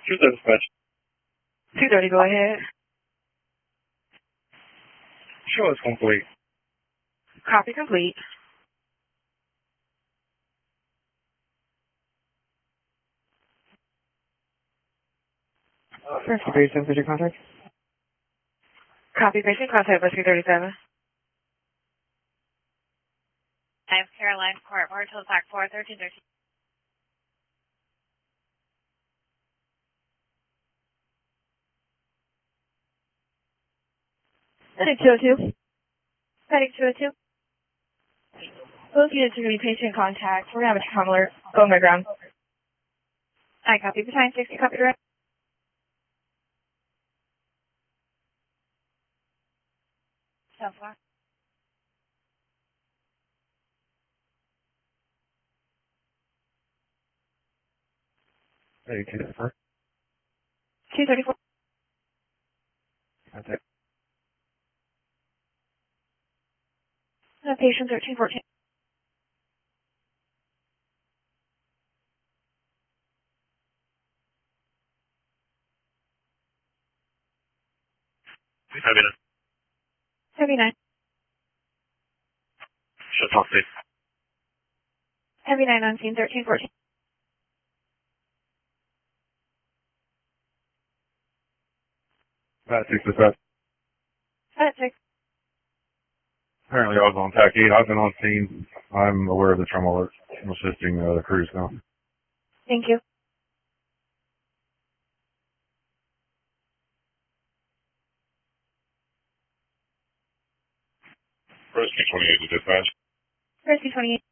Dispatch. 230, go ahead. Show is complete. Copy complete. Rescue 37, put your contact. Copy, patient contact, Rescue 37. I'm Caroline Court, Mortal Park 4, 1313. Heading 202. Heading 202. Both units are going to be patient contact. We're going to have a trauma alert. Go on my ground. I copy. Battalion 60, copy direct. So far. Hey, 234. 234. Contact. Patient 1314. Heavy 9. Show talk safe. Heavy 9 on scene 1314. Pat 6 dispatch. At 6. Apparently I was on TAC 8. I've been on scene. I'm aware of the trauma alert. I'm assisting the crews now. Thank you. Rescue 28 to dispatch. Rescue 28.